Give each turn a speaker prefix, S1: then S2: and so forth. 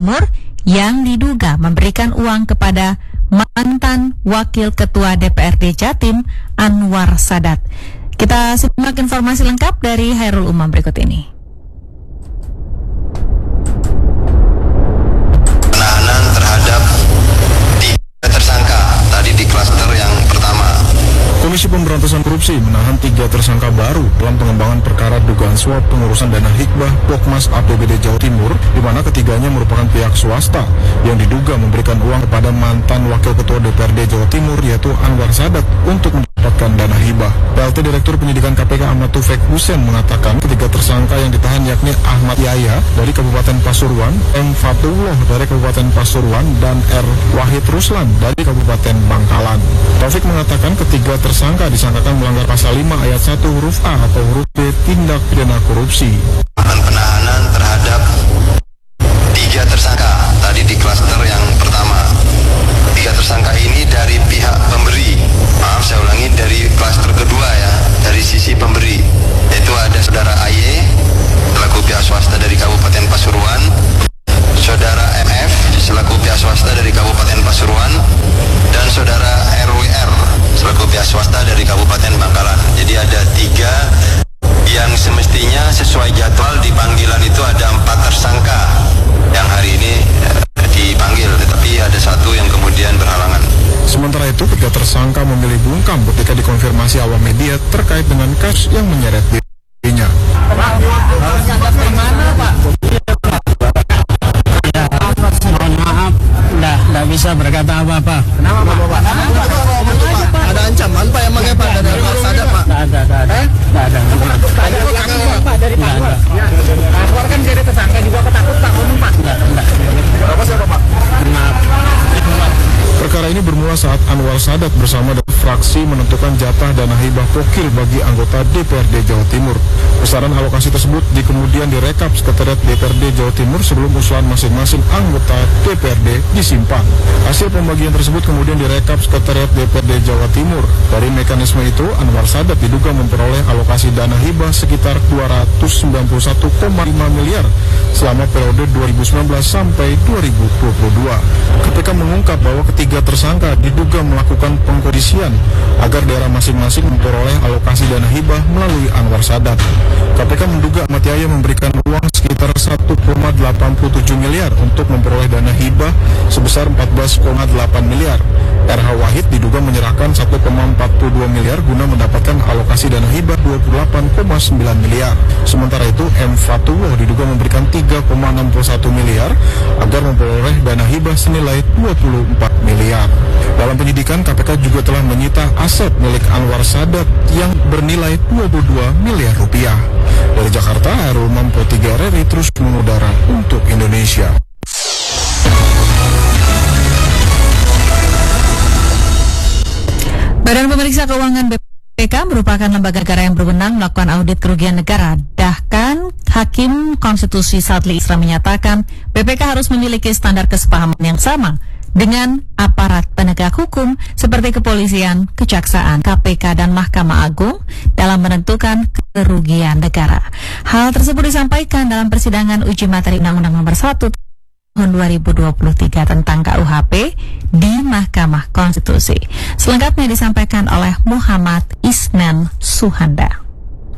S1: Timur yang diduga memberikan uang kepada mantan Wakil Ketua DPRD Jatim Anwar Sadat. Kita simak informasi lengkap dari Hairul Umam berikut ini.
S2: Penahanan terhadap 3 tersangka tadi di klaster yang pertama.
S3: Komisi Pemberantasan Korupsi menahan 3 tersangka baru dalam pengembangan perkara dugaan suap pengurusan dana hikbah Pokmas APBD Jawa Timur, di mana ketiganya merupakan pihak swasta yang diduga memberikan uang kepada mantan Wakil Ketua DPRD Jawa Timur yaitu Anwar Sadat untuk mendapatkan dana hibah. PLT Direktur Penyidikan KPK Ahmad Taufik Hussein mengatakan ketiga tersangka yang ditahan yakni Ahmad Yaya dari Kabupaten Pasuruan, M. Fatullah dari Kabupaten Pasuruan, dan R. Wahid Ruslan dari Kabupaten Bangkalan. Taufik mengatakan ketiga tersangka disangkakan melanggar pasal 5 ayat 1 huruf A atau huruf B tindak pidana korupsi.
S2: Penahanan terhadap 3 tersangka tadi di klaster yang pertama. 3 tersangka ini dari pihak pemberi. Maaf, saya ulangi, dari klaster kedua ya, dari sisi pemberi. Yaitu ada saudara AY selaku pihak swasta dari Kabupaten Pasuruan, saudara MF selaku pihak swasta dari Kabupaten Pasuruan, dan saudara RWR selaku pihak swasta dari Kabupaten Bangkalan. Jadi ada 3 yang semestinya sesuai jadwal di panggilan itu ada 4 tersangka yang hari ini dipanggil, tetapi ada 1 yang kemudian berhalangan.
S3: Sementara itu, 3 tersangka memilih bungkam ketika dikonfirmasi awam media terkait dengan kasus yang menyeret dirinya.
S4: Mohon maaf, nggak bisa berkata apa-apa.
S5: Kenapa Pak? Ada ancaman Pak emangnya Pak dari Anwar Sadat Pak?
S4: Nggak ada.
S5: Ada Pak dari Pak Anwar. Anwar kan jadi tersangka juga ketakut Pak, Pak.
S4: Nggak.
S5: Berapa siapa Pak?
S4: Maaf.
S3: Perkara ini bermula saat Anwar Sadat bersama fraksi menentukan jatah dana hibah pokil bagi anggota DPRD Jawa Timur. Besaran alokasi tersebut kemudian direkap Sekretariat DPRD Jawa Timur sebelum usulan masing-masing anggota DPRD disimpan. Hasil pembagian tersebut kemudian direkap Sekretariat DPRD Jawa Timur. Dari mekanisme itu, Anwar Sadat diduga memperoleh alokasi dana hibah sekitar 291,5 miliar selama periode 2019 sampai 2022. KPK mengungkap bahwa ketiga tersangka diduga melakukan pengkondisian agar daerah masing-masing memperoleh alokasi dana hibah melalui Anwar Sadat. KPK menduga Ahmad Yaya memberikan uang sekitar 1,87 miliar untuk memperoleh dana hibah sebesar 14,8 miliar. RH Wahid diduga menyerahkan 1,42 miliar guna mendapatkan alokasi dana hibah 28,9 miliar. Sementara itu, M. Fatullah diduga memberikan 3,61 miliar agar memperoleh dana hibah senilai 24 miliar. Dalam penyidikan, KPK juga telah menyita aset milik Anwar Sadat yang bernilai 22 miliar rupiah. Dari Jakarta, Hairul Umam Pro 3 RRI terus mengudara untuk Indonesia.
S1: Badan Pemeriksa Keuangan BPK merupakan lembaga negara yang berwenang melakukan audit kerugian negara. Bahkan Hakim Konstitusi Sadli Isra menyatakan BPK harus memiliki standar kesepahaman yang sama dengan aparat penegak hukum seperti kepolisian, kejaksaan, KPK, dan Mahkamah Agung dalam menentukan kerugian negara. Hal tersebut disampaikan dalam persidangan uji materi Undang-Undang Nomor 1 tahun 2023 tentang KUHP di Mahkamah Konstitusi. Selengkapnya disampaikan oleh Muhammad Isnan Suhanda.